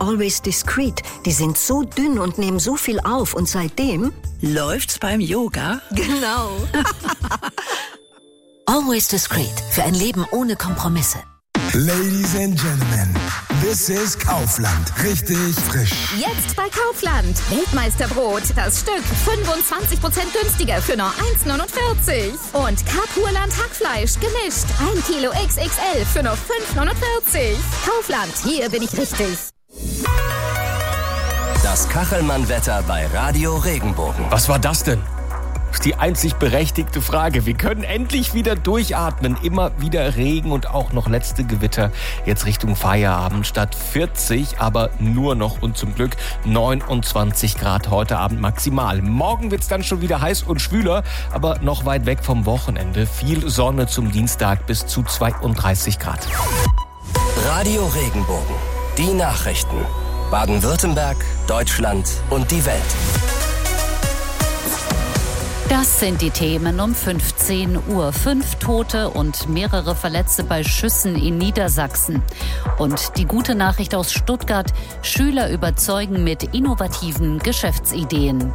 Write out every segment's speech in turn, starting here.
Always Discreet. Die sind so dünn und nehmen so viel auf. Und seitdem... Läuft's beim Yoga? Genau. Always Discreet. Für ein Leben ohne Kompromisse. Ladies and Gentlemen, this is Kaufland. Richtig frisch. Jetzt bei Kaufland. Weltmeisterbrot. Das Stück 25% günstiger für nur 1,49. Und Kapurland Hackfleisch gemischt. 1 Kilo XXL für nur 5,49. Kaufland, hier bin ich richtig. Das Kachelmann-Wetter bei Radio Regenbogen. Was war das denn? Die einzig berechtigte Frage. Wir können endlich wieder durchatmen. Immer wieder Regen und auch noch letzte Gewitter. Jetzt Richtung Feierabend statt 40, aber nur noch und zum Glück 29 Grad heute Abend maximal. Morgen wird's dann schon wieder heiß und schwüler, aber noch weit weg vom Wochenende. Viel Sonne zum Dienstag bis zu 32 Grad. Radio Regenbogen. Die Nachrichten. Baden-Württemberg, Deutschland und die Welt. Das sind die Themen um 15 Uhr. 5 Tote und mehrere Verletzte bei Schüssen in Niedersachsen. Und die gute Nachricht aus Stuttgart: Schüler überzeugen mit innovativen Geschäftsideen.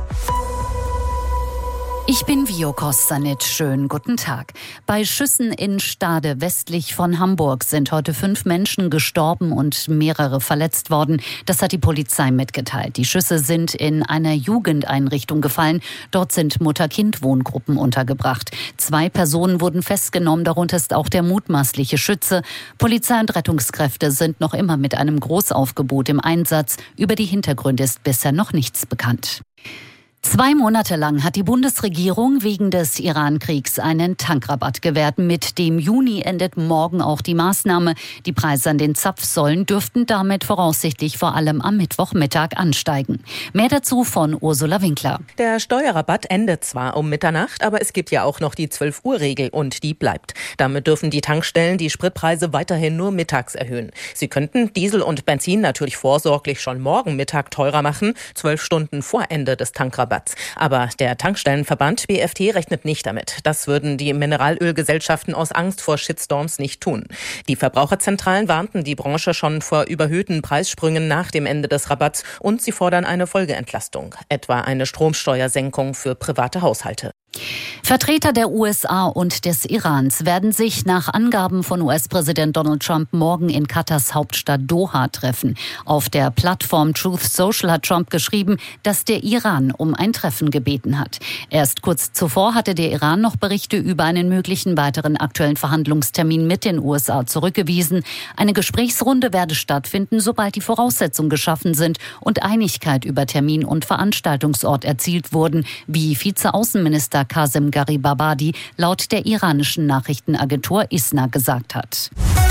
Ich bin Vio Kostanic. Schönen guten Tag. Bei Schüssen in Stade westlich von Hamburg sind heute 5 Menschen gestorben und mehrere verletzt worden. Das hat die Polizei mitgeteilt. Die Schüsse sind in einer Jugendeinrichtung gefallen. Dort sind Mutter-Kind-Wohngruppen untergebracht. 2 Personen wurden festgenommen, darunter ist auch der mutmaßliche Schütze. Polizei und Rettungskräfte sind noch immer mit einem Großaufgebot im Einsatz. Über die Hintergründe ist bisher noch nichts bekannt. 2 Monate lang hat die Bundesregierung wegen des Iran-Kriegs einen Tankrabatt gewährt. Mit dem Juni endet morgen auch die Maßnahme. Die Preise an den Zapfsäulen dürften damit voraussichtlich vor allem am Mittwochmittag ansteigen. Mehr dazu von Ursula Winkler. Der Steuerrabatt endet zwar um Mitternacht, aber es gibt ja auch noch die 12-Uhr-Regel und die bleibt. Damit dürfen die Tankstellen die Spritpreise weiterhin nur mittags erhöhen. Sie könnten Diesel und Benzin natürlich vorsorglich schon morgen Mittag teurer machen, 12 Stunden vor Ende des Tankrabatts. Aber der Tankstellenverband BFT rechnet nicht damit. Das würden die Mineralölgesellschaften aus Angst vor Shitstorms nicht tun. Die Verbraucherzentralen warnten die Branche schon vor überhöhten Preissprüngen nach dem Ende des Rabatts und sie fordern eine Folgeentlastung, etwa eine Stromsteuersenkung für private Haushalte. Vertreter der USA und des Irans werden sich nach Angaben von US-Präsident Donald Trump morgen in Katars Hauptstadt Doha treffen. Auf der Plattform Truth Social hat Trump geschrieben, dass der Iran um ein Treffen gebeten hat. Erst kurz zuvor hatte der Iran noch Berichte über einen möglichen weiteren aktuellen Verhandlungstermin mit den USA zurückgewiesen. Eine Gesprächsrunde werde stattfinden, sobald die Voraussetzungen geschaffen sind und Einigkeit über Termin und Veranstaltungsort erzielt wurden, wie Vizeaußenminister Qasem Gharibabadi laut der iranischen Nachrichtenagentur ISNA gesagt hat.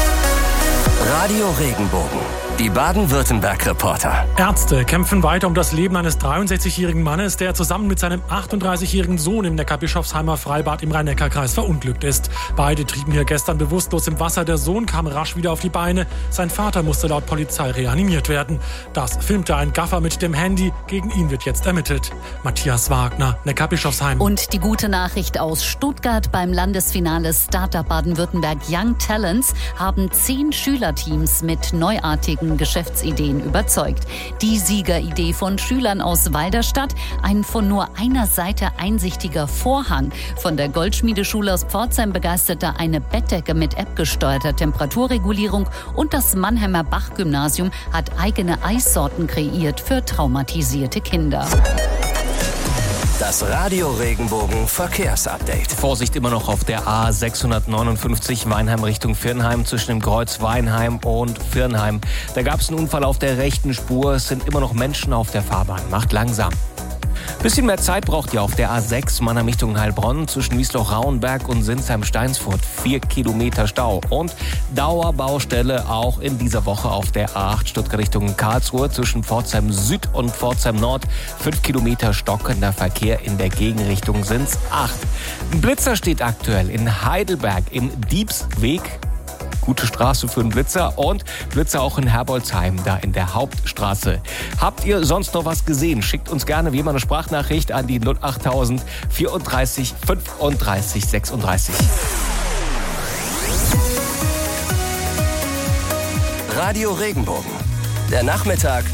Radio Regenbogen. Die Baden-Württemberg-Reporter. Ärzte kämpfen weiter um das Leben eines 63-jährigen Mannes, der zusammen mit seinem 38-jährigen Sohn im Neckarbischofsheimer Freibad im Rhein-Neckar-Kreis verunglückt ist. Beide trieben hier gestern bewusstlos im Wasser. Der Sohn kam rasch wieder auf die Beine. Sein Vater musste laut Polizei reanimiert werden. Das filmte ein Gaffer mit dem Handy. Gegen ihn wird jetzt ermittelt. Matthias Wagner, Neckarbischofsheim. Und die gute Nachricht aus Stuttgart: Beim Landesfinale Startup Baden-Württemberg Young Talents haben 10 Schülerteams mit neuartigen Geschäftsideen überzeugt. Die Siegeridee von Schülern aus Walderstadt: ein von nur einer Seite einsichtiger Vorhang. Von der Goldschmiedeschule aus Pforzheim begeisterte eine Bettdecke mit App-gesteuerter Temperaturregulierung und das Mannheimer Bach-Gymnasium hat eigene Eissorten kreiert für traumatisierte Kinder. Das Radio Regenbogen Verkehrsupdate. Vorsicht immer noch auf der A659 Weinheim Richtung Virnheim zwischen dem Kreuz Weinheim und Virnheim. Da gab es einen Unfall auf der rechten Spur. Es sind immer noch Menschen auf der Fahrbahn. Macht langsam. Bisschen mehr Zeit braucht ihr auf der A6 Mannheim Richtung Heilbronn zwischen Wiesloch-Rauenberg und Sinsheim-Steinsfurt. 4 Kilometer Stau. Und Dauerbaustelle auch in dieser Woche auf der A8 Stuttgart Richtung Karlsruhe zwischen Pforzheim Süd und Pforzheim Nord. 5 Kilometer stockender Verkehr in der Gegenrichtung sind's 8. Ein Blitzer steht aktuell in Heidelberg im Diebsweg. Gute Straße für einen Blitzer und Blitzer auch in Herbolzheim, da in der Hauptstraße. Habt ihr sonst noch was gesehen? Schickt uns gerne wie immer eine Sprachnachricht an die 08000 34 35 36. Radio Regenbogen. Der Nachmittag